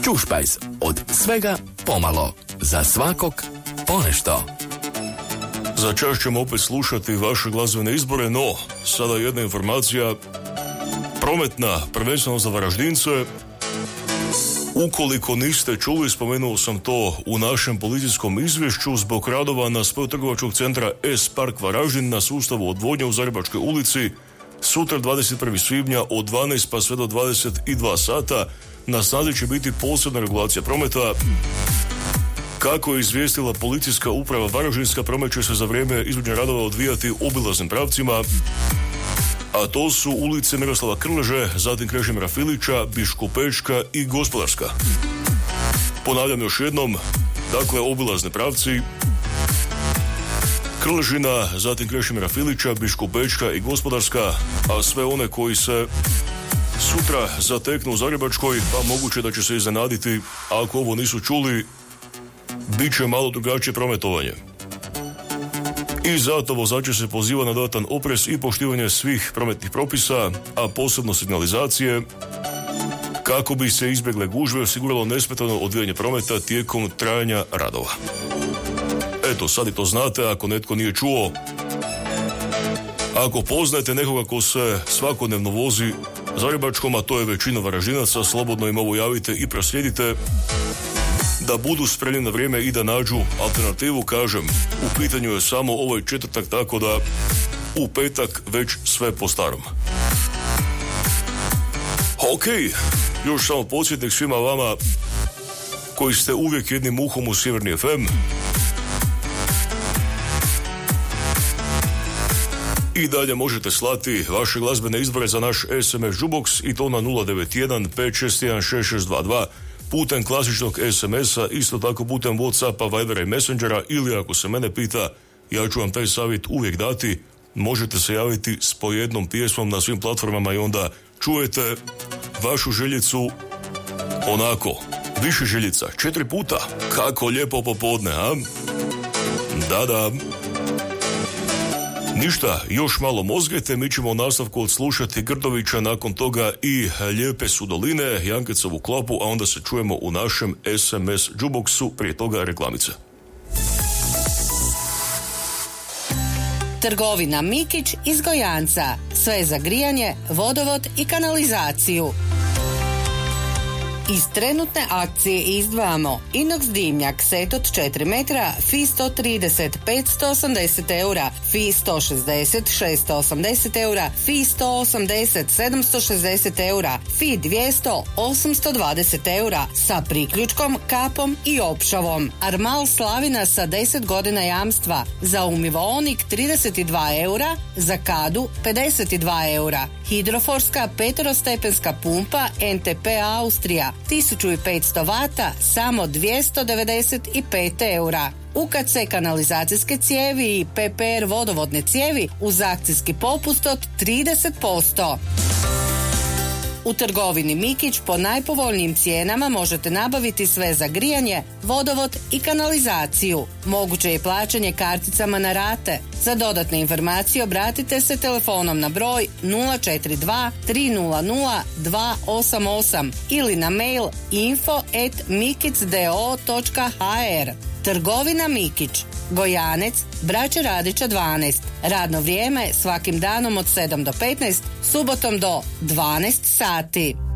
Ćušpajz, od svega pomalo, za svakog ponešto. Za čas ćemo opet slušati vaše glazbene izbore, no sada jedna informacija prometna, prvenstveno za Varaždince. Ukoliko niste čuli, spomenuo sam to u našem policijskom izvješću, zbog radova na spoju trgovačkog centra S-Park Varaždin na sustavu odvodnje u Zagrebačkoj ulici, sutra 21. svibnja od 12 pa sve do 22 sata na snazi će biti posebna regulacija prometa. Kako je izvijestila policijska uprava Varaždinska, promet će se za vrijeme izvođenja radova odvijati obilaznim pravcima, a to su ulice Miroslava Krleže, zatim Krešimira Filića, Biškupečka i Gospodarska. Ponavljam još jednom, dakle obilazni pravci Krležina, zatim Krešimira Filića, Biškupečka i Gospodarska, a sve one koji se sutra zateknu u Zagrebačkoj, pa moguće da će se iznenaditi, ako ovo nisu čuli, bit će malo drugačije prometovanje. I zato vozače se poziva na dodatan oprez i poštivanje svih prometnih propisa, a posebno signalizacije, kako bi se izbjegle gužve, osiguralo nesmetano odvijanje prometa tijekom trajanja radova. Eto, sad i to znate, ako netko nije čuo. Ako poznajete nekoga ko se svakodnevno vozi Zagrebačkom, a to je većina Varaždinaca, slobodno im ovo javite i proslijedite da budu spremni na vrijeme i da nađu alternativu. Kažem, u pitanju je samo ovaj četvrtak, tako da u petak već sve po starom. Ok, još samo podsjetnik svima vama koji ste uvijek jednim uhom u Sjeverni FM. I dalje možete slati vaše glazbene izbore za naš SMS Jukebox i to na 091 561 6622 putem klasičnog SMS-a, isto tako putem Whatsappa, Vibera i Messengera, ili ako se mene pita, ja ću vam taj savjet uvijek dati, možete se javiti s po jednom pjesmom na svim platformama i onda čujete vašu željicu onako, više željica, 4 puta, kako lijepo popodne, a? Da. Ništa, još malo mozgajte, mi ćemo u nastavku odslušati Grdovića, nakon toga i Lijepe su doline, Jankecovu klopu, a onda se čujemo u našem SMS Jukeboxu, prije toga reklamice. Trgovina Mikić iz Gojanca. Sve za grijanje, vodovod i kanalizaciju. Iz trenutne akcije izdvajamo inox dimnjak set od 4 metra, fi 130, 580 eura, fi 160, 680 eura, fi 180, 760 eura, fi 200, 820 eura, sa priključkom, kapom i opšavom. Armal Slavina sa 10 godina jamstva, za umivaonik 32 eura, za kadu 52 eura. Hidroforska peterostepenska pumpa NTP Austrija 1500 vata, samo 295 eura. UKC kanalizacijske cijevi i PPR vodovodne cijevi uz akcijski popust od 30%. U trgovini Mikić po najpovoljnijim cijenama možete nabaviti sve za grijanje, vodovod i kanalizaciju. Moguće je plaćanje karticama na rate. Za dodatne informacije obratite se telefonom na broj 042 300 288 ili na mail info@mikicdo.hr. Trgovina Mikić, Gojanec, Braće Radića 12. Radno vrijeme svakim danom od 7 do 15, subotom do 12 sati.